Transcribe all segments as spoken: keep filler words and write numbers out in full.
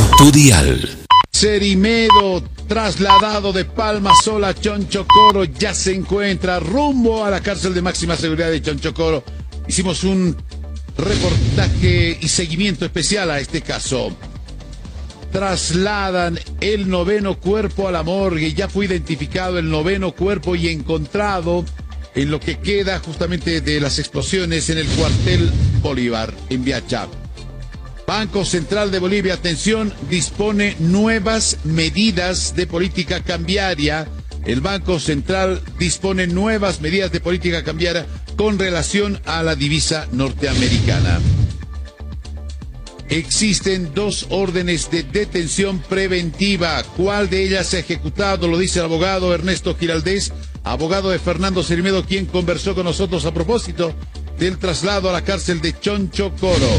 Tu dial. Cerimedo, trasladado de Palmasol a Chonchocoro, ya se encuentra rumbo a la cárcel de máxima seguridad de Chonchocoro. Hicimos un reportaje y seguimiento especial a este caso. Trasladan el noveno cuerpo a la morgue. Ya fue identificado el noveno cuerpo y encontrado en lo que queda justamente de las explosiones en el cuartel Bolívar en Viachá. Banco Central de Bolivia, atención, dispone nuevas medidas de política cambiaria. El Banco Central dispone nuevas medidas de política cambiaria con relación a la divisa norteamericana. Existen dos órdenes de detención preventiva. ¿Cuál de ellas se ha ejecutado? Lo dice el abogado Ernesto Giraldez, abogado de Fernando Cerimedo, quien conversó con nosotros a propósito del traslado a la cárcel de Chonchocoro.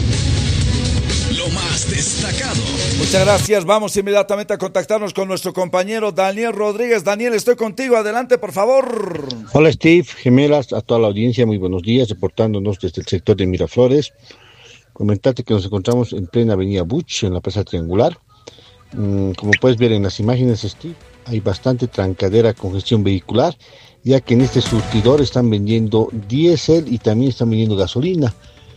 Lo más destacado. Muchas gracias. Vamos inmediatamente a contactarnos con nuestro compañero Daniel Rodríguez. Daniel, estoy contigo. Adelante, por favor. Hola, Steve, gemelas, a toda la audiencia, muy buenos días, reportándonos desde el sector de Miraflores. Comentarte que nos encontramos en plena avenida Buch, en la plaza triangular. Mm, como puedes ver en las imágenes, Steve, hay bastante trancadera, congestión vehicular, ya que en este surtidor están vendiendo diésel y también están vendiendo gasolina,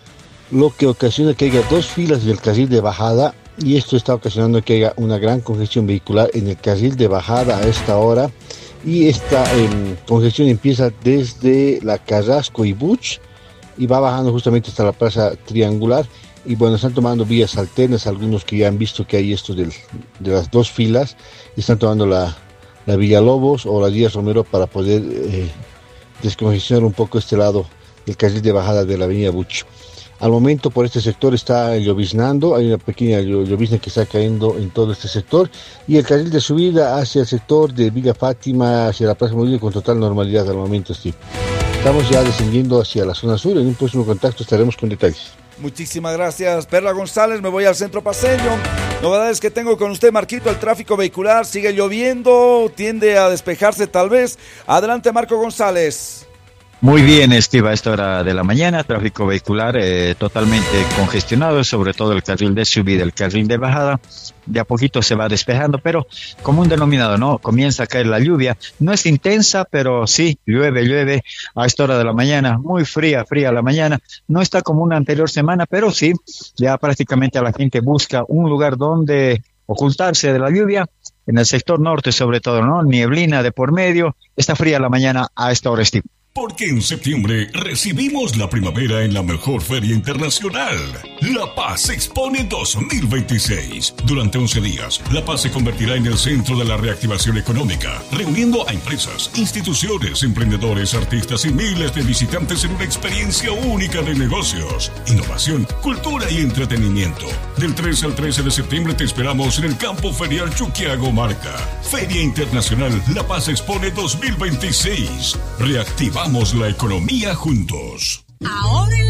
lo que ocasiona que haya dos filas del carril de bajada, y esto está ocasionando que haya una gran congestión vehicular en el carril de bajada a esta hora, y esta eh, congestión empieza desde la Carrasco y Buch y va bajando justamente hasta la plaza triangular. Y bueno, están tomando vías alternas, algunos que ya han visto que hay esto del, de las dos filas, y están tomando la, la Villalobos o la Díaz Romero para poder eh, descongestionar un poco este lado del carril de bajada de la avenida Buch. Al momento por este sector está lloviznando, hay una pequeña llovizna que está cayendo en todo este sector, y el carril de subida hacia el sector de Villa Fátima, hacia la Plaza Bolívar, con total normalidad al momento, Steve. Estamos ya descendiendo hacia la zona sur. En un próximo contacto estaremos con detalles. Muchísimas gracias, Perla González. Me voy al centro paseño. Novedades que tengo con usted, Marquito. El tráfico vehicular sigue lloviendo, tiende a despejarse tal vez. Adelante, Marco González. Muy bien, Steve, a esta hora de la mañana, tráfico vehicular eh, totalmente congestionado, sobre todo el carril de subida, el carril de bajada. De a poquito se va despejando, pero como un denominado, ¿no? Comienza a caer la lluvia. No es intensa, pero sí, llueve, llueve a esta hora de la mañana. Muy fría, fría la mañana. No está como una anterior semana, pero sí, ya prácticamente la gente busca un lugar donde ocultarse de la lluvia. En el sector norte, sobre todo, ¿no? Nieblina de por medio. Está fría la mañana a esta hora, Steve. Porque en septiembre recibimos la primavera en la mejor feria internacional, La Paz Expone dos mil veintiséis. Durante once días, La Paz se convertirá en el centro de la reactivación económica, reuniendo a empresas, instituciones, emprendedores, artistas y miles de visitantes en una experiencia única de negocios, innovación, cultura y entretenimiento. Del tres al trece de septiembre te esperamos en el campo ferial Chuquiago Marca. Feria Internacional La Paz Expone dos mil veintiséis. Reactiva Vamos la economía juntos. Ahora en